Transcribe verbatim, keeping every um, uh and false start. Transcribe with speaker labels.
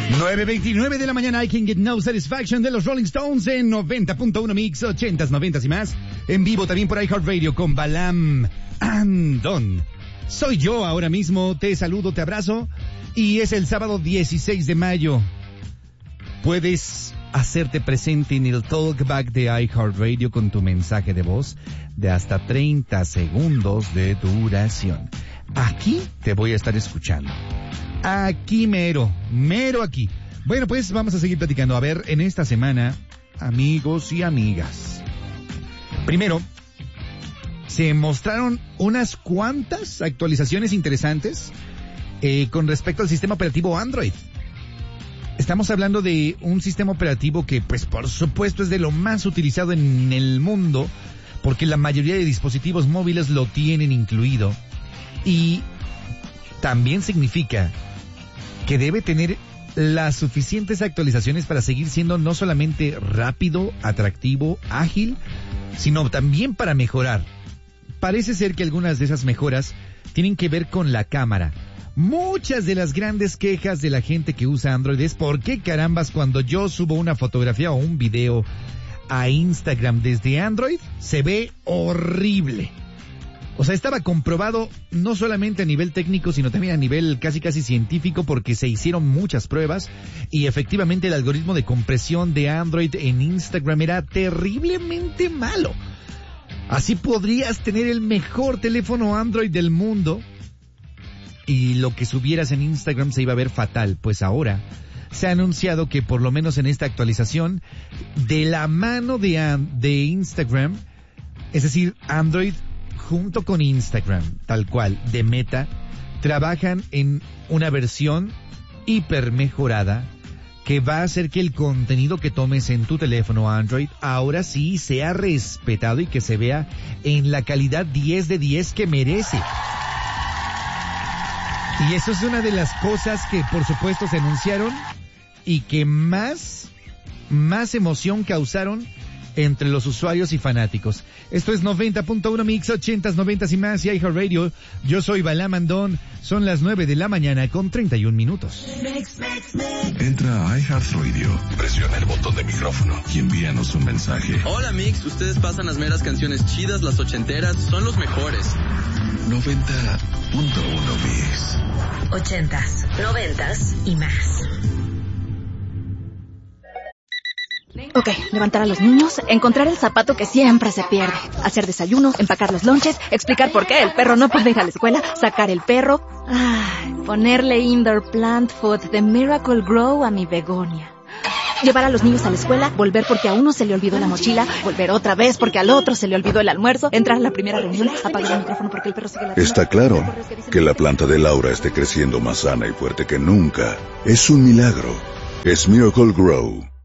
Speaker 1: nueve veintinueve de la mañana, I Can Get No Satisfaction de los Rolling Stones en noventa punto uno Mix, ochentas, noventas y más. En vivo también por iHeartRadio con Balam Andón. Soy yo ahora mismo, te saludo, te abrazo. Y es el sábado dieciséis de mayo. Puedes hacerte presente en el Talkback de iHeartRadio con tu mensaje de voz de hasta treinta segundos de duración. Aquí te voy a estar escuchando. Aquí mero, mero aquí. Bueno, pues vamos a seguir platicando. A ver, en esta semana, amigos y amigas. Primero, se mostraron unas cuantas actualizaciones interesantes eh, con respecto al sistema operativo Android. Estamos hablando de un sistema operativo que, pues, por supuesto, es de lo más utilizado en el mundo, porque la mayoría de dispositivos móviles lo tienen incluido. Y también significa que debe tener las suficientes actualizaciones para seguir siendo no solamente rápido, atractivo, ágil, sino también para mejorar. Parece ser que algunas de esas mejoras tienen que ver con la cámara. Muchas de las grandes quejas de la gente que usa Android es ¿por qué carambas cuando yo subo una fotografía o un video a Instagram desde Android se ve horrible? O sea, estaba comprobado no solamente a nivel técnico, sino también a nivel casi casi científico, porque se hicieron muchas pruebas y efectivamente el algoritmo de compresión de Android en Instagram era terriblemente malo. Así podrías tener el mejor teléfono Android del mundo y lo que subieras en Instagram se iba a ver fatal. Pues ahora se ha anunciado que por lo menos en esta actualización, de la mano de, de Instagram, es decir, Android junto con Instagram, tal cual, de Meta, trabajan en una versión hiper mejorada que va a hacer que el contenido que tomes en tu teléfono Android ahora sí sea respetado y que se vea en la calidad diez de diez que merece. Y eso es una de las cosas que por supuesto se anunciaron y que más, más emoción causaron entre los usuarios y fanáticos. Esto es noventa punto uno Mix, ochentas, noventas y más y iHeartRadio. Yo soy Balam Andón. Son las nueve de la mañana con treinta y un minutos.
Speaker 2: Entra a iHeartRadio, presiona el botón de micrófono y envíanos un mensaje.
Speaker 3: Hola Mix, ustedes pasan las meras canciones chidas, las ochenteras, son los mejores.
Speaker 2: noventa punto uno Mix.
Speaker 4: Ochentas, noventas y más.
Speaker 5: Ok, levantar a los niños, encontrar el zapato que siempre se pierde, hacer desayuno, empacar los lonches, explicar por qué el perro no puede ir a la escuela, sacar el perro, ay, ponerle indoor plant food de Miracle Grow a mi begonia. Llevar a los niños a la escuela, volver porque a uno se le olvidó la mochila, volver otra vez porque al otro se le olvidó el almuerzo, entrar a la primera reunión, apagar el micrófono porque el perro sigue la...
Speaker 2: Está claro que la planta de Laura esté creciendo más sana y fuerte que nunca. Es un milagro. Es Miracle Grow.